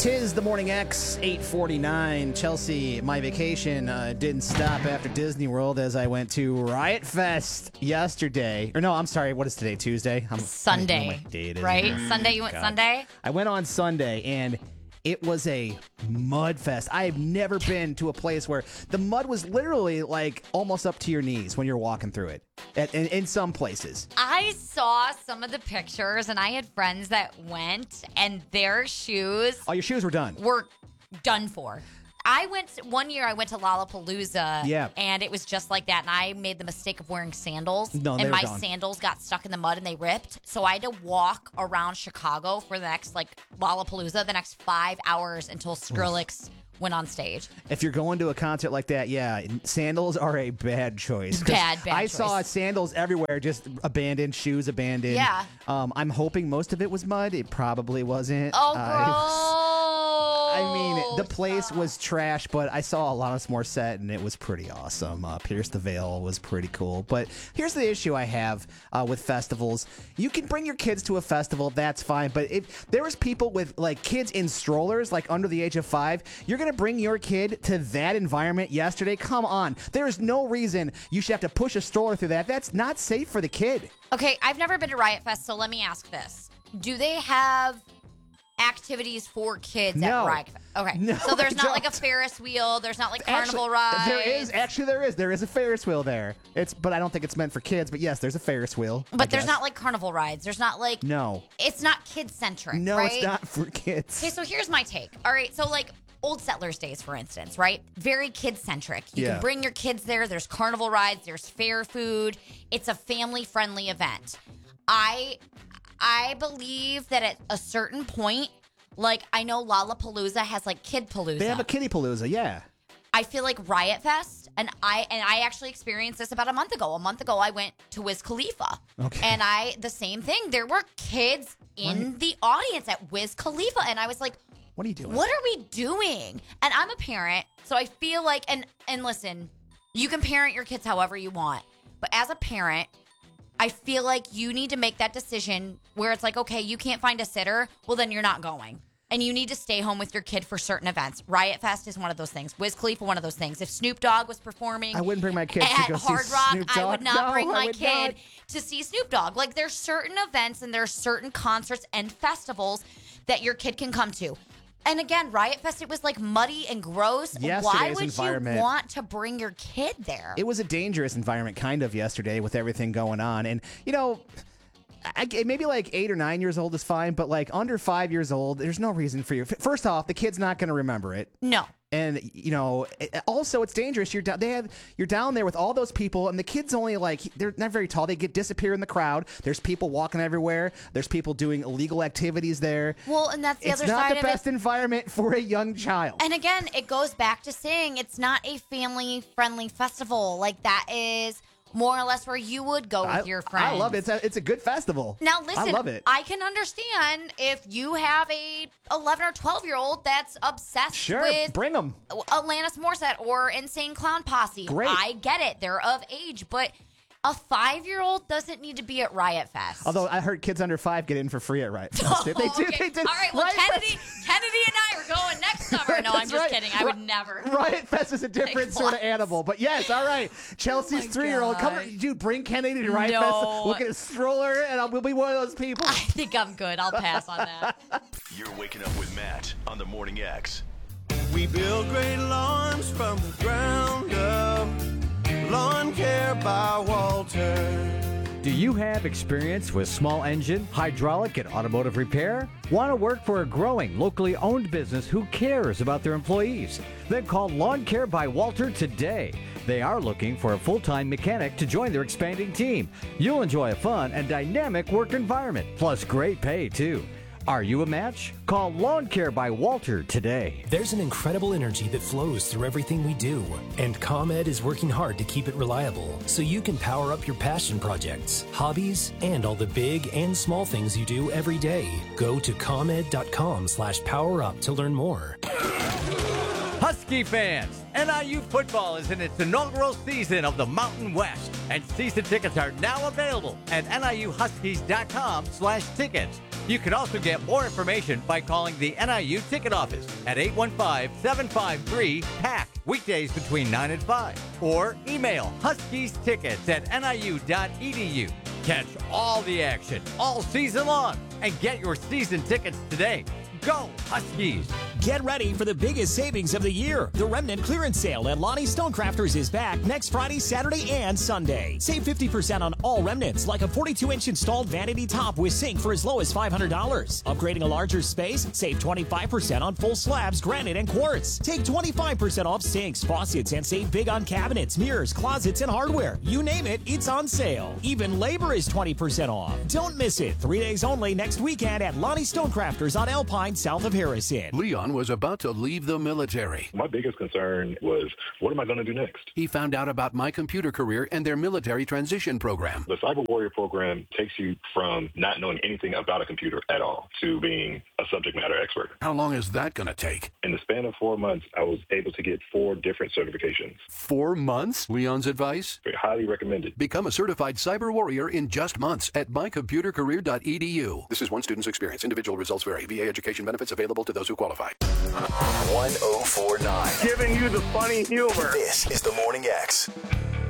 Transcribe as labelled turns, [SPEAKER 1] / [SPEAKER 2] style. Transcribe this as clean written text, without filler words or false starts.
[SPEAKER 1] 'Tis the Morning X, 8:49. Chelsea, my vacation didn't stop after Disney World as I went to Riot Fest yesterday. Or no, I'm sorry. What is today? Tuesday?
[SPEAKER 2] Sunday.
[SPEAKER 1] I don't know what day it is
[SPEAKER 2] right?
[SPEAKER 1] anymore.
[SPEAKER 2] Sunday. You went
[SPEAKER 1] God.
[SPEAKER 2] Sunday?
[SPEAKER 1] I went on Sunday, and it was a mud fest. I have never been to a place where the mud was literally like almost up to your knees when you're walking through it. In some places.
[SPEAKER 2] I saw some of the pictures, and I had friends that went, and their shoes
[SPEAKER 1] Oh, your shoes were done.
[SPEAKER 2] were done for. One year I went to Lollapalooza,
[SPEAKER 1] Yeah.
[SPEAKER 2] and it was just like that, and I made the mistake of wearing sandals,
[SPEAKER 1] No, they
[SPEAKER 2] and
[SPEAKER 1] were
[SPEAKER 2] my
[SPEAKER 1] gone.
[SPEAKER 2] sandals got stuck in the mud and they ripped, so I had to walk around Chicago for the next, Lollapalooza, the next 5 hours until Skrillex went on stage.
[SPEAKER 1] If you're going to a concert like that, yeah, sandals are a bad choice. 'Cause
[SPEAKER 2] Bad
[SPEAKER 1] I
[SPEAKER 2] choice.
[SPEAKER 1] saw sandals everywhere, just abandoned, shoes abandoned.
[SPEAKER 2] Yeah.
[SPEAKER 1] I'm hoping most of it was mud. It probably wasn't.
[SPEAKER 2] Oh,
[SPEAKER 1] I mean, the
[SPEAKER 2] gross.
[SPEAKER 1] place was trash, but I saw Alanis Morissette, and it was pretty awesome. Pierce the Veil was pretty cool. But here's the issue I have with festivals. You can bring your kids to a festival, that's fine. But if there was people with, kids in strollers, under the age of 5, you're going to bring your kid to that environment yesterday? Come on. There is no reason you should have to push a stroller through that. That's not safe for the kid.
[SPEAKER 2] Okay, I've never been to Riot Fest, so let me ask this. Do they have activities for kids
[SPEAKER 1] No.
[SPEAKER 2] at Riot Fest? Okay,
[SPEAKER 1] No,
[SPEAKER 2] so there's
[SPEAKER 1] they
[SPEAKER 2] not like a
[SPEAKER 1] don't.
[SPEAKER 2] Ferris wheel, there's not carnival
[SPEAKER 1] Actually,
[SPEAKER 2] rides.
[SPEAKER 1] There is a Ferris wheel there. But I don't think it's meant for kids. But yes, there's a Ferris wheel. I
[SPEAKER 2] But there's
[SPEAKER 1] guess.
[SPEAKER 2] not carnival rides. There's not
[SPEAKER 1] No.
[SPEAKER 2] It's not kid-centric,
[SPEAKER 1] No,
[SPEAKER 2] right?
[SPEAKER 1] it's not for kids.
[SPEAKER 2] Okay, so here's my take. All right, so Old Settlers Days, for instance, right? Very kid-centric. You
[SPEAKER 1] Yeah.
[SPEAKER 2] can bring your kids there. There's carnival rides. There's fair food. It's a family-friendly event. I believe that at a certain point, I know Lollapalooza has Kid-Palooza.
[SPEAKER 1] They have a Kitty Palooza, yeah.
[SPEAKER 2] I feel like Riot Fest, and I actually experienced this about a month ago. A month ago, I went to Wiz Khalifa.
[SPEAKER 1] Okay.
[SPEAKER 2] And the same thing. There were kids in the audience at Wiz Khalifa, and I was like,
[SPEAKER 1] What are you doing?
[SPEAKER 2] what are we doing? And I'm a parent, so I feel like, and listen, you can parent your kids however you want, but as a parent, I feel like you need to make that decision where it's okay, you can't find a sitter, well, then you're not going. And you need to stay home with your kid for certain events. Riot Fest is one of those things. Wiz Khalifa, one of those things. If Snoop Dogg was performing
[SPEAKER 1] I wouldn't bring my kids to
[SPEAKER 2] at
[SPEAKER 1] go see
[SPEAKER 2] Hard Rock,
[SPEAKER 1] Snoop Dogg.
[SPEAKER 2] I would not
[SPEAKER 1] No,
[SPEAKER 2] bring
[SPEAKER 1] I
[SPEAKER 2] my
[SPEAKER 1] would
[SPEAKER 2] kid
[SPEAKER 1] not.
[SPEAKER 2] to see Snoop Dogg. There's certain events and there's certain concerts and festivals that your kid can come to. And again, Riot Fest, it was muddy and gross. Why
[SPEAKER 1] Yesterday's
[SPEAKER 2] would
[SPEAKER 1] environment-
[SPEAKER 2] you want to bring your kid there?
[SPEAKER 1] It was a dangerous environment kind of yesterday with everything going on. And, maybe 8 or 9 years old is fine, but under 5 years old, there's no reason for you. First off, the kid's not going to remember it.
[SPEAKER 2] No.
[SPEAKER 1] And also it's dangerous. You're down there with all those people, and the kids only they're not very tall. They disappear in the crowd. There's people walking everywhere. There's people doing illegal activities there.
[SPEAKER 2] Well, and that's the
[SPEAKER 1] It's
[SPEAKER 2] other
[SPEAKER 1] not
[SPEAKER 2] side
[SPEAKER 1] the
[SPEAKER 2] of
[SPEAKER 1] best
[SPEAKER 2] it.
[SPEAKER 1] environment for a young child.
[SPEAKER 2] And again, it goes back to saying it's not a family-friendly festival. That is more or less where you would go with your friends.
[SPEAKER 1] I love it. It's a good festival.
[SPEAKER 2] Now, listen,
[SPEAKER 1] I love it.
[SPEAKER 2] I can understand if you have a 11 or 12-year-old that's obsessed
[SPEAKER 1] Sure,
[SPEAKER 2] with
[SPEAKER 1] bring them.
[SPEAKER 2] Alanis Morissette or Insane Clown Posse.
[SPEAKER 1] Great.
[SPEAKER 2] I get it. They're of age, but a 5-year-old doesn't need to be at Riot Fest.
[SPEAKER 1] Although I heard kids under 5 get in for free at Riot Fest. They do.
[SPEAKER 2] Okay.
[SPEAKER 1] They do.
[SPEAKER 2] All right, well,
[SPEAKER 1] Riot
[SPEAKER 2] Kennedy
[SPEAKER 1] Fest-
[SPEAKER 2] and I are going next summer. No, I'm
[SPEAKER 1] That's
[SPEAKER 2] just
[SPEAKER 1] right.
[SPEAKER 2] kidding. I would never.
[SPEAKER 1] Riot Fest is a different sort of
[SPEAKER 2] what?
[SPEAKER 1] animal. But yes, all right. Chelsea's
[SPEAKER 2] Oh my
[SPEAKER 1] 3-year-old. Come
[SPEAKER 2] gosh.
[SPEAKER 1] on, dude, bring Kennedy to Riot
[SPEAKER 2] No.
[SPEAKER 1] Fest. We'll get a stroller, and we'll be one of those people.
[SPEAKER 2] I think I'm good. I'll pass on that.
[SPEAKER 3] You're waking up with Matt on the Morning X.
[SPEAKER 4] We build great lawns from the ground up. Lawn Care by Walter.
[SPEAKER 5] Do you have experience with small engine, hydraulic, and automotive repair? Want to work for a growing, locally owned business who cares about their employees? Then call Lawn Care by Walter today. They are looking for a full-time mechanic to join their expanding team. You'll enjoy a fun and dynamic work environment, plus great pay, too. Are you a match? Call Lawn Care by Walter today.
[SPEAKER 6] There's an incredible energy that flows through everything we do, and ComEd is working hard to keep it reliable so you can power up your passion projects, hobbies, and all the big and small things you do every day. Go to ComEd.com/powerup to learn more.
[SPEAKER 5] Husky fans, NIU football is in its inaugural season of the Mountain West, and season tickets are now available at NIUHuskies.com/tickets. You can also get more information by calling the NIU ticket office at 815-753-PACK, weekdays between 9 and 5, or email huskiestickets@niu.edu. Catch all the action all season long and get your season tickets today. Go Huskies!
[SPEAKER 7] Get ready for the biggest savings of the year. The Remnant Clearance Sale at Lonnie Stonecrafters is back next Friday, Saturday, and Sunday. Save 50% on all remnants, like a 42-inch installed vanity top with sink for as low as $500. Upgrading a larger space? Save 25% on full slabs, granite, and quartz. Take 25% off sinks, faucets, and save big on cabinets, mirrors, closets, and hardware. You name it, it's on sale. Even labor is 20% off. Don't miss it. 3 days only next weekend at Lonnie Stonecrafters on Alpine, south of Harrison.
[SPEAKER 8] Leon was about to leave the military.
[SPEAKER 9] My biggest concern was, what am I going to do next?
[SPEAKER 8] He found out about My Computer Career and their military transition program.
[SPEAKER 9] The Cyber Warrior program takes you from not knowing anything about a computer at all to being a subject matter expert.
[SPEAKER 8] How long is that going to take?
[SPEAKER 9] In the span of 4 months, I was able to get 4 different certifications.
[SPEAKER 8] 4 months? Leon's advice?
[SPEAKER 9] Highly recommended.
[SPEAKER 8] Become a certified cyber warrior in just months at mycomputercareer.edu. This is one student's experience. Individual results vary. VA education benefits available to those who qualify.
[SPEAKER 3] 1049.
[SPEAKER 4] Giving you the funny humor.
[SPEAKER 3] This is the Morning X.